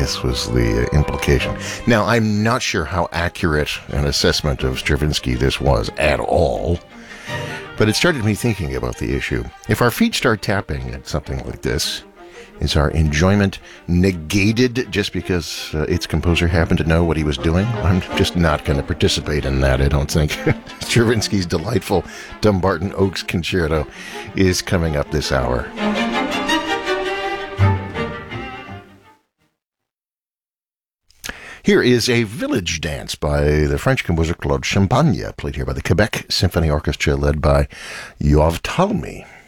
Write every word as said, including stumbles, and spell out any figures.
guess was the uh, implication. Now, I'm not sure how accurate an assessment of Stravinsky this was at all, but it started me thinking about the issue. If our feet start tapping at something like this, is our enjoyment negated just because uh, its composer happened to know what he was doing? I'm just not going to participate in that, I don't think. Stravinsky's delightful Dumbarton Oaks Concerto is coming up this hour. Here is a village dance by the French composer Claude Champagne, played here by the Quebec Symphony Orchestra, led by Yoav Talmy.